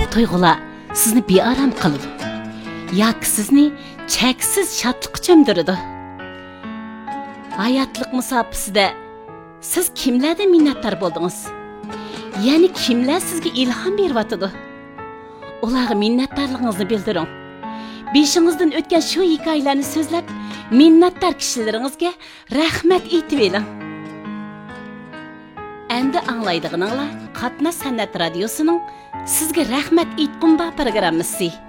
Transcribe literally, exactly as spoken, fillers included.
tuyg'ular sizni bearam qiladi yoki sizni cheksiz shodlikqa cho'mdiradi. Hayotlik musofasida siz kimlardan minnatdor bo'ldingiz? Ya'ni kimlar sizga ilhom beryotdi? Ularga minnatdorligingizni bildiring. Beshingizdan o'tgan shu hikoyalarni so'zlab, minnatdor kishilaringizga rahmat aytib eling. Endi anglaydiganinglar Qatnash san'at radiosining sizga rahmat aytqum ba programmasi.